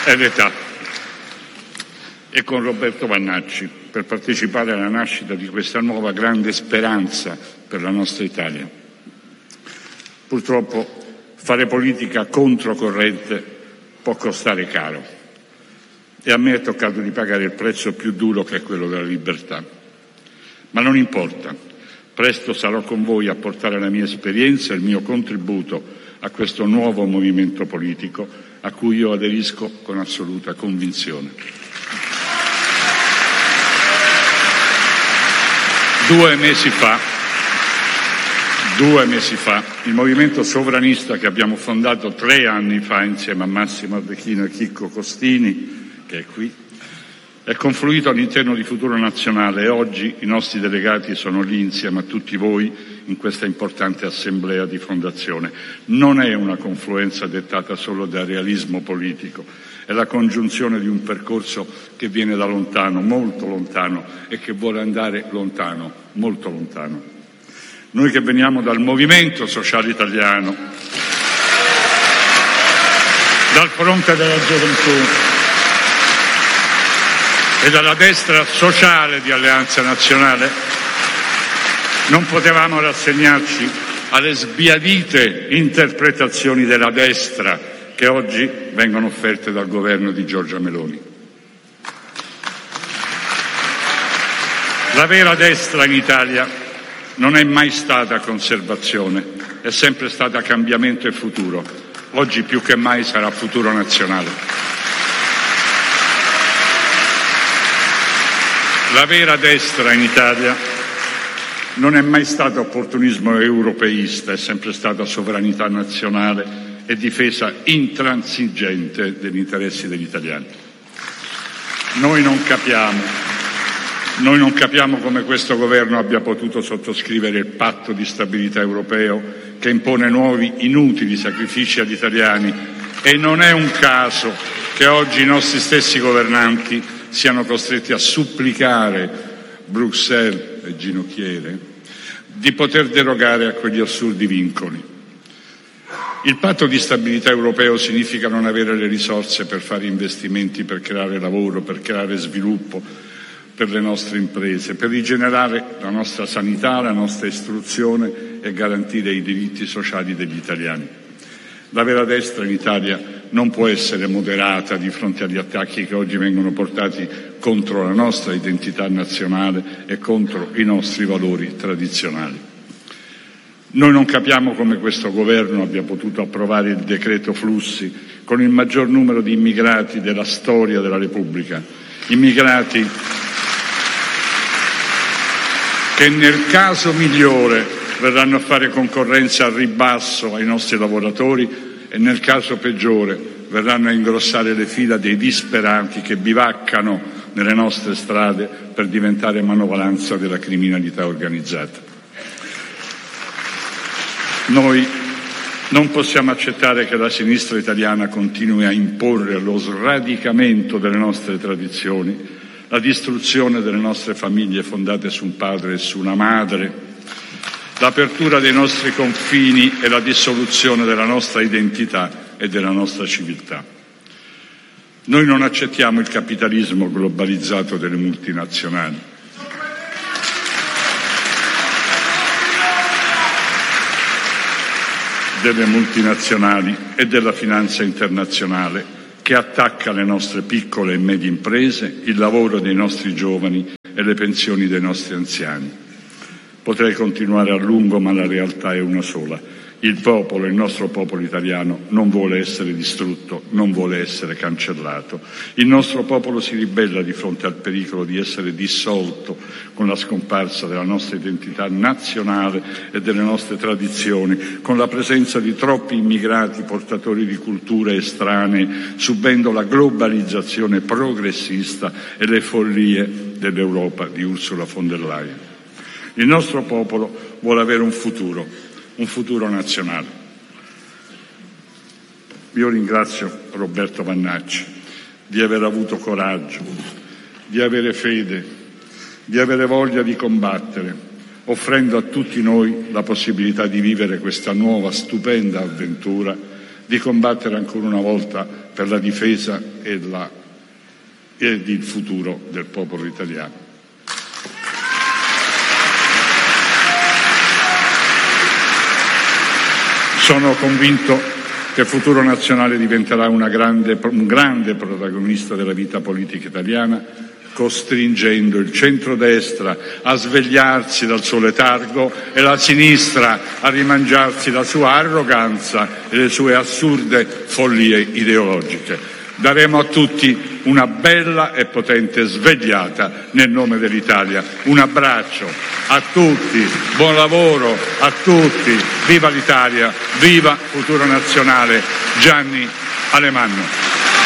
è l'età. E con Roberto Vannacci per partecipare alla nascita di questa nuova grande speranza per la nostra Italia. Purtroppo fare politica controcorrente può costare caro e a me è toccato di pagare il prezzo più duro, che è quello della libertà. Ma non importa, presto sarò con voi a portare la mia esperienza e il mio contributo a questo nuovo movimento politico a cui io aderisco con assoluta convinzione. 2 mesi fa, il movimento sovranista che abbiamo fondato 3 anni fa insieme a Massimo Arlecchino e Chicco Costini, che è qui, è confluito all'interno di Futuro Nazionale e oggi i nostri delegati sono lì insieme a tutti voi in questa importante assemblea di fondazione. Non è una confluenza dettata solo da realismo politico, è la congiunzione di un percorso che viene da lontano, molto lontano, e che vuole andare lontano, molto lontano. Noi che veniamo dal Movimento Sociale Italiano, dal Fronte della Gioventù e dalla destra sociale di Alleanza Nazionale, non potevamo rassegnarci alle sbiadite interpretazioni della destra che oggi vengono offerte dal governo di Giorgia Meloni. La vera destra in Italia non è mai stata conservazione, è sempre stata cambiamento e futuro. Oggi più che mai sarà Futuro Nazionale. La vera destra in Italia non è mai stata opportunismo europeista, è sempre stata sovranità nazionale e difesa intransigente degli interessi degli italiani. Noi non capiamo come questo governo abbia potuto sottoscrivere il patto di stabilità europeo che impone nuovi inutili sacrifici agli italiani, e non è un caso che oggi i nostri stessi governanti siano costretti a supplicare Bruxelles e ginocchiere di poter derogare a quegli assurdi vincoli. Il patto di stabilità europeo significa non avere le risorse per fare investimenti, per creare lavoro, per creare sviluppo per le nostre imprese, per rigenerare la nostra sanità, la nostra istruzione e garantire i diritti sociali degli italiani. La vera destra in Italia non può essere moderata di fronte agli attacchi che oggi vengono portati contro la nostra identità nazionale e contro i nostri valori tradizionali. Noi non capiamo come questo governo abbia potuto approvare il decreto flussi con il maggior numero di immigrati della storia della Repubblica, immigrati che nel caso migliore verranno a fare concorrenza al ribasso ai nostri lavoratori e nel caso peggiore verranno a ingrossare le fila dei disperati che bivaccano nelle nostre strade per diventare manovalanza della criminalità organizzata. Noi non possiamo accettare che la sinistra italiana continui a imporre lo sradicamento delle nostre tradizioni, la distruzione delle nostre famiglie fondate su un padre e su una madre, l'apertura dei nostri confini e la dissoluzione della nostra identità e della nostra civiltà. Noi non accettiamo il capitalismo globalizzato delle multinazionali. Delle multinazionali e della finanza internazionale che attacca le nostre piccole e medie imprese, il lavoro dei nostri giovani e le pensioni dei nostri anziani. Potrei continuare a lungo, ma la realtà è una sola. Il nostro popolo italiano non vuole essere distrutto, non vuole essere cancellato. Il nostro popolo si ribella di fronte al pericolo di essere dissolto con la scomparsa della nostra identità nazionale e delle nostre tradizioni, con la presenza di troppi immigrati portatori di culture estranee, subendo la globalizzazione progressista e le follie dell'Europa di Ursula von der Leyen. Il nostro popolo vuole avere un futuro nazionale. Io ringrazio Roberto Vannacci di aver avuto coraggio, di avere fede, di avere voglia di combattere, offrendo a tutti noi la possibilità di vivere questa nuova stupenda avventura, di combattere ancora una volta per la difesa ed il futuro del popolo italiano. Sono convinto che Futuro Nazionale diventerà un grande protagonista della vita politica italiana, costringendo il centrodestra a svegliarsi dal suo letargo e la sinistra a rimangiarsi la sua arroganza e le sue assurde follie ideologiche. Daremo a tutti una bella e potente svegliata nel nome dell'Italia. Un abbraccio a tutti, buon lavoro a tutti, viva l'Italia, viva Futuro Nazionale, Gianni Alemanno.